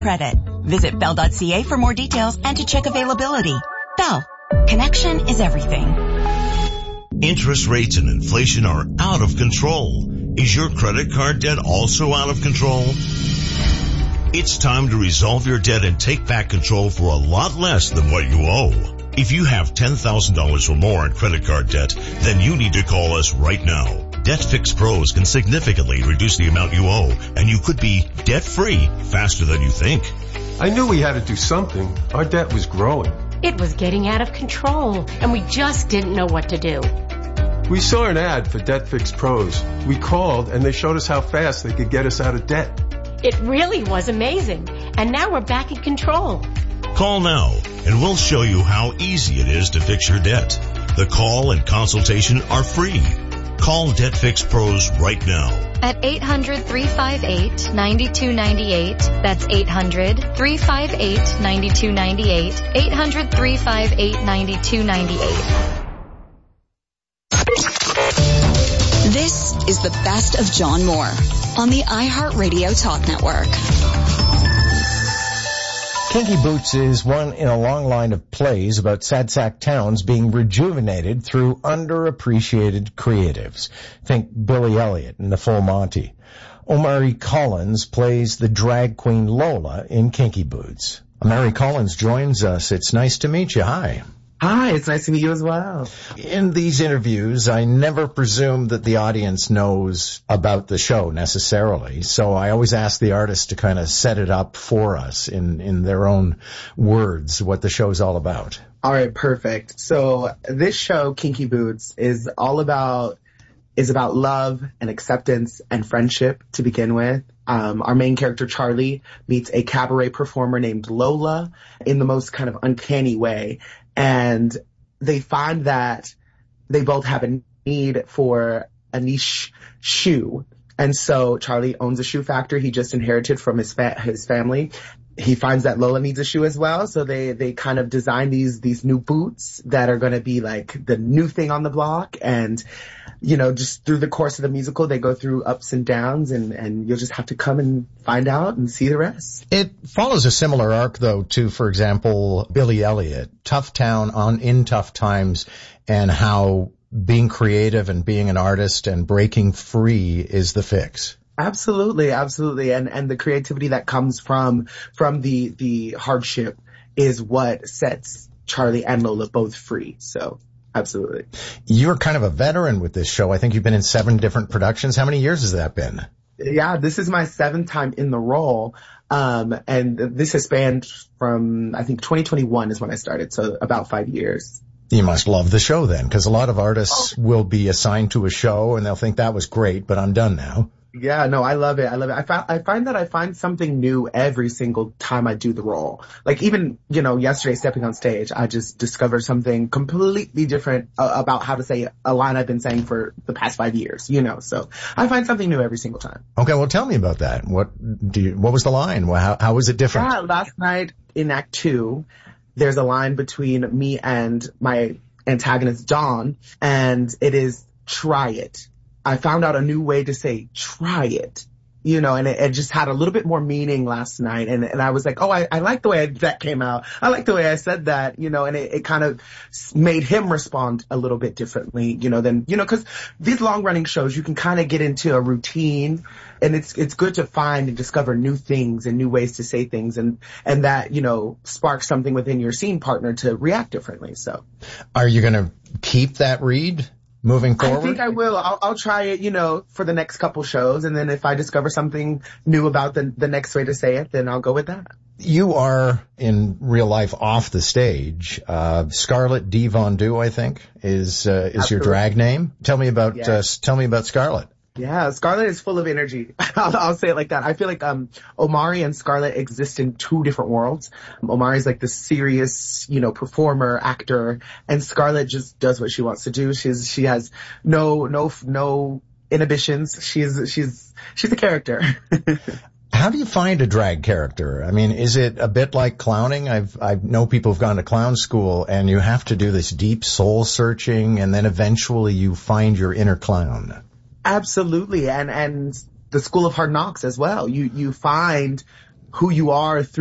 credit. Visit Bell.ca for more details and to check availability. Bell. Connection is everything. Interest rates and inflation are out of control. Is your credit card debt also out of control? It's time to resolve your debt and take back control for a lot less than what you owe. If you have $10,000 or more in credit card debt, then you need to call us right now. DebtFix Pros can significantly reduce the amount you owe, and you could be debt-free faster than you think. I knew we had to do something. Our debt was growing. It was getting out of control, and we just didn't know what to do. We saw an ad for DebtFix Pros. We called, and they showed us how fast they could get us out of debt. It really was amazing, and now we're back in control. Call now, and we'll show you how easy it is to fix your debt. The call and consultation are free. Call DebtFix Pros right now. At 800-358-9298. That's 800-358-9298. 800-358-9298. This is the best of John Moore on the iHeartRadio Talk Network. Kinky Boots is one in a long line of plays about sad sack towns being rejuvenated through underappreciated creatives. Think Billy Elliot and the Full Monty. Omari Collins plays the drag queen Lola in Kinky Boots. Omari Collins joins us. It's nice to meet you. Hi. Hi, it's nice to meet you as well. In these interviews, I never presume that the audience knows about the show necessarily, so I always ask the artist to kind of set it up for us in their own words, what the show's all about. All right, perfect. So this show, Kinky Boots, is about love and acceptance and friendship to begin with. Our main character, Charlie, meets a cabaret performer named Lola in the most kind of uncanny way. And they find that they both have a need for a niche shoe. And so Charlie owns a shoe factory he just inherited from his family. He finds that Lola needs a shoe as well. So they kind of design these new boots that are going to be like the new thing on the block. And, you know, just through the course of the musical, they go through ups and downs, and you'll just have to come and find out and see the rest. It follows a similar arc, though, to, for example, Billy Elliot, Tough Town in Tough Times, and how being creative and being an artist and breaking free is the fix. Absolutely, absolutely. And the creativity that comes from the hardship is what sets Charlie and Lola both free. So absolutely. You're kind of a veteran with this show. I think you've been in 7 different productions. How many years has that been? Yeah, this is my 7th time in the role. And this has spanned from, I think 2021 is when I started. So about 5 years. You must love the show then, because a lot of artists will be assigned to a show and they'll think that was great, but I'm done now. Yeah, no, I love it. I find that I find something new every single time I do the role. Like even, you know, yesterday stepping on stage, I just discovered something completely different about how to say a line I've been saying for the past 5 years, you know, so I find something new every single time. Okay, well tell me about that. What was the line? How was it different? Yeah, last night in Act 2, there's a line between me and my antagonist, Dawn, and it is, try it. I found out a new way to say, try it, you know, and it just had a little bit more meaning last night. And I was like, oh, I like the way that came out. I like the way I said that, you know, and it kind of made him respond a little bit differently, you know, than, you know, cause these long running shows, you can kind of get into a routine, and it's good to find and discover new things and new ways to say things, and that, you know, sparks something within your scene partner to react differently. So are you going to keep that read moving forward? I think I will. I'll try it, you know, for the next couple shows. And then if I discover something new about the next way to say it, then I'll go with that. You are in real life off the stage. Scarlett D. Von Du, I think, is your drag name. Tell me about Scarlett. Yeah, Scarlett is full of energy. I'll say it like that. I feel like Omari and Scarlett exist in 2 different worlds. Omari's like the serious, you know, performer, actor, and Scarlett just does what she wants to do. She has no inhibitions. She's a character. How do you find a drag character? I mean, is it a bit like clowning? I know people who've gone to clown school, and you have to do this deep soul searching, and then eventually you find your inner clown. Absolutely. And the School of Hard Knocks as well. You find who you are through